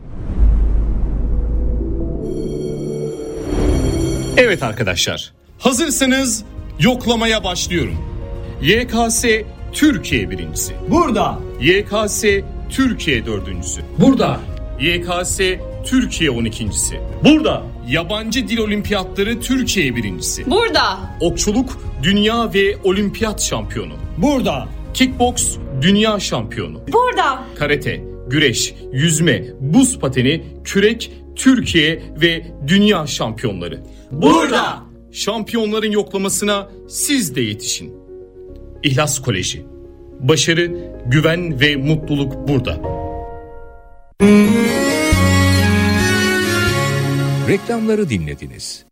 Evet arkadaşlar, hazırsanız yoklamaya başlıyorum. YKS Türkiye birincisi. Burada. YKS Türkiye dördüncüsü. Burada. YKS Türkiye 12.'si. Burada. Yabancı dil olimpiyatları Türkiye birincisi. Burada. Okçuluk dünya ve olimpiyat şampiyonu. Burada. Kickboks dünya şampiyonu. Burada. Karate, güreş, yüzme, buz pateni, kürek, Türkiye ve dünya şampiyonları. Burada. Şampiyonların yoklamasına siz de yetişin. İhlas Koleji. Başarı, güven ve mutluluk burada. Reklamları dinlediniz.